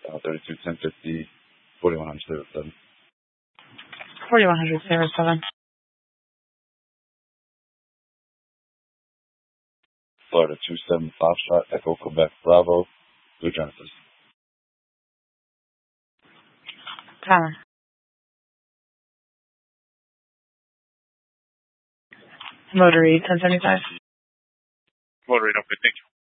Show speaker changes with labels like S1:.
S1: 32 1050 4107.
S2: 4107.
S1: Florida 27 Foxtrot Echo Quebec Bravo Blue Genesis.
S2: Timer. Motor read 1075.
S3: Motor read, okay, thank you.